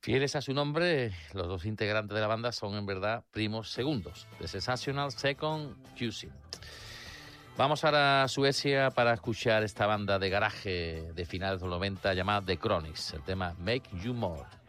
Fieles a su nombre, los dos integrantes de la banda son en verdad primos segundos, The Sensational Second Cousin. Vamos ahora a Suecia para escuchar esta banda de garaje de finales de los 90 llamada The Chronics, el tema Make You More.